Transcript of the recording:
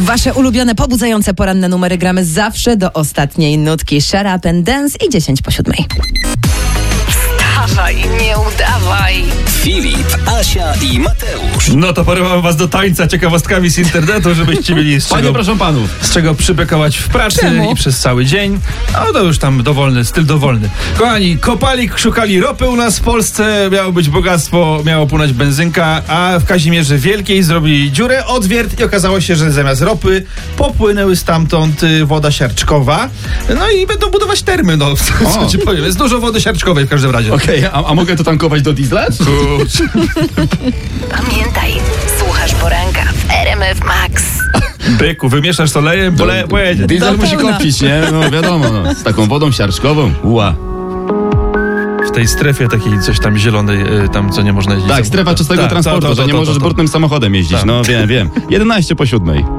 Wasze ulubione, pobudzające poranne numery gramy zawsze do ostatniej nutki. Shut Up and Dance i 10:07. Wstawaj, nie udawaj. Filip, Asia i Mateusz. No to porywam was do tańca ciekawostkami z internetu, żebyście mieli Panie, proszę panów. z czego przybekować w pracy Czemu? i przez cały dzień. No to już tam dowolny, styl dowolny. Kochani, kopali, szukali ropy u nas w Polsce, miało być bogactwo, miało płynąć benzynka, a w Kazimierze Wielkiej zrobili dziurę, odwiert i okazało się, że zamiast ropy popłynęły stamtąd woda siarczkowa. No i będą budować termy, no co ci powiem. Jest dużo wody siarczkowej w każdym razie. Okej, a mogę to tankować do diesla? Pamiętaj, słuchasz poranka w RMF Max. Byku, wymieszasz z olejem, pojedzie. Diesel Do musi pełna. kopcić, nie? No wiadomo, no. Z taką wodą siarczkową. Ua. W tej strefie takiej coś tam zielonej, tam co nie można jeździć. Tak, strefa czystego transportu, że nie możesz brudnym samochodem jeździć. Tak. No wiem. 11:07.